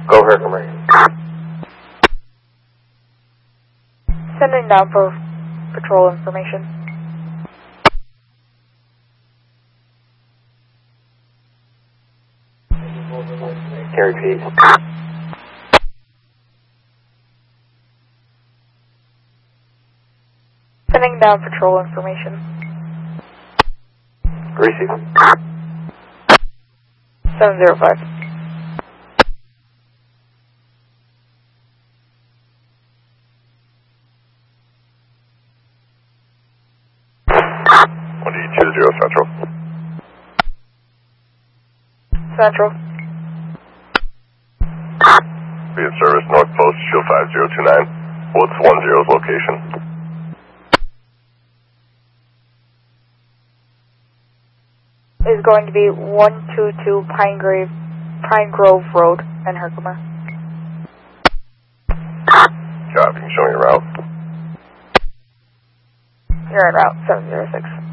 Go Herkimer. Sending down for patrol information. Can you repeat? Sending down patrol information. Receive. 705. What do you choose, 0 Central? Central. Be in service, North Post, Shield 5029. What's 10's location? Is going to be 122 Pine Grove Road in Herkimer. Copy, show me your route. You're en route, 706.